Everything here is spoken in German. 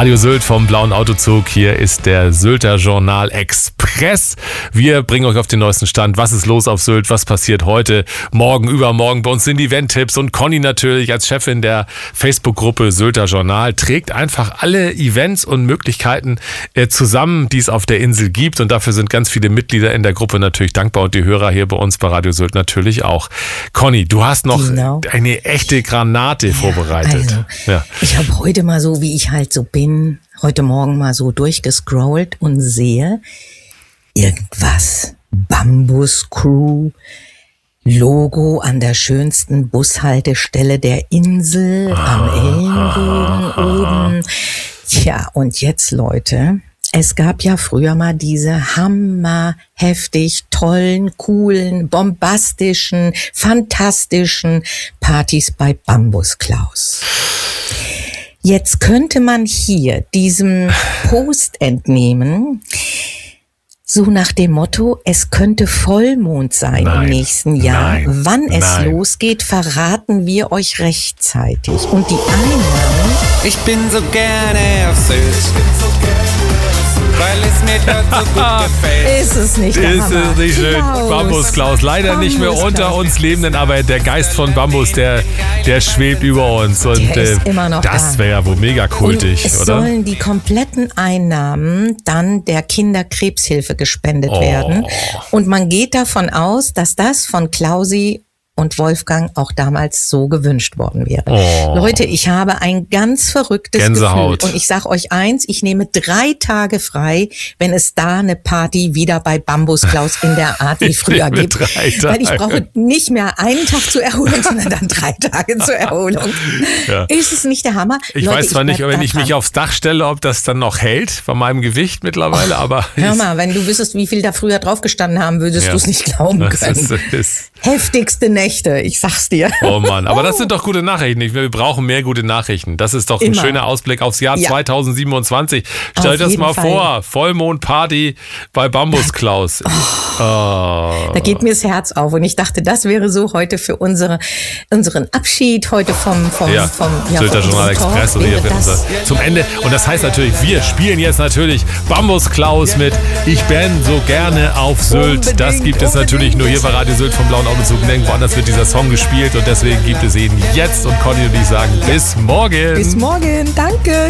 Radio Sylt vom Blauen Autozug. Hier ist der Sylter Journal Express. Wir bringen euch auf den neuesten Stand. Was ist los auf Sylt? Was passiert heute, morgen, übermorgen? Bei uns sind die Event-Tipps und Conny natürlich als Chefin der Facebook-Gruppe Sylter Journal trägt einfach alle Events und Möglichkeiten zusammen, die es auf der Insel gibt. Und dafür sind ganz viele Mitglieder in der Gruppe natürlich dankbar und die Hörer hier bei uns bei Radio Sylt natürlich auch. Conny, du hast noch eine echte Granate vorbereitet. Also, ich habe heute mal so, wie ich halt so bin, heute Morgen mal so durchgescrollt und sehe irgendwas. Bambus Crew, Logo an der schönsten Bushaltestelle der Insel, am Ellenbogen oben. Tja, und jetzt, Leute, es gab ja früher mal diese hammerheftig tollen, coolen, bombastischen, fantastischen Partys bei Bambus Klaus. Jetzt könnte man hier diesem Post entnehmen, so nach dem Motto, es könnte Vollmond sein im nächsten Jahr. Wann es losgeht, verraten wir euch rechtzeitig. Und die Einnahmen... Ich bin so gerne auf Sylt, weil es mir dort so gut gefällt. Ist es nicht der Hammer? Ist es nicht schön? Bambus Klaus, leider nicht mehr unter uns Lebenden, aber der Geist von Bambus, der schwebt über uns. Und der ist immer noch das da. wäre ja wohl mega kultig, es oder? Sollen die kompletten Einnahmen dann der Kinderkrebshilfe gespendet werden. Und man geht davon aus, dass das von Klausi und Wolfgang auch damals so gewünscht worden wäre. Leute, ich habe ein ganz verrücktes Gänsehaut. Gefühl. Und ich sage euch eins, ich nehme 3 Tage frei, wenn es da eine Party wieder bei Bambus Klaus in der Art wie früher gibt. 3 Tage. Weil ich brauche nicht mehr einen Tag zur Erholung, sondern dann 3 Tage zur Erholung. Ja. Ist es nicht der Hammer? Ich Leute, weiß zwar nicht, wenn ich mich aufs Dach stelle, ob das dann noch hält von meinem Gewicht mittlerweile, aber... Hör mal, wenn du wüsstest, wie viel da früher drauf gestanden haben, würdest du es nicht glauben können. Heftigste Nächte, ich sag's dir. Oh Mann, aber das sind doch gute Nachrichten. Wir brauchen mehr gute Nachrichten. Das ist doch ein schöner Ausblick aufs Jahr 2027. Stellt das mal vor, Vollmondparty bei Bambus Klaus. Da geht mir das Herz auf und ich dachte, das wäre so heute für unseren Abschied heute vom Sylter Journal Express zum Ende. Und das heißt natürlich, wir spielen jetzt natürlich Bambus Klaus mit Ich bin so gerne auf Sylt. Das gibt es natürlich nur hier bei Radio Sylt vom Blauen Autozug. Nirgendwo anders wird dieser Song gespielt und deswegen gibt es ihn jetzt. Und Conny und ich sagen bis morgen. Bis morgen, danke.